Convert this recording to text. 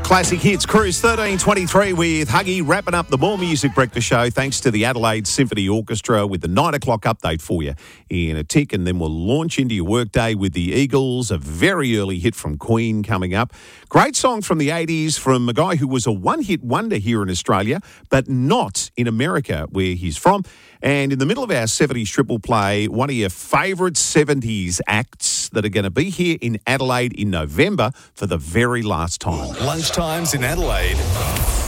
Classic Hits Cruise 1323 with Huggy wrapping up the More Music Breakfast Show thanks to the Adelaide Symphony Orchestra with the 9 o'clock update for you in a tick, and then we'll launch into your workday with the Eagles, a very early hit from Queen coming up. Great song from the 80s from a guy who was a one-hit wonder here in Australia, but not in America where he's from. And in the middle of our 70s triple play, one of your favourite 70s acts that are going to be here in Adelaide in November for the very last time. Lunchtimes in Adelaide.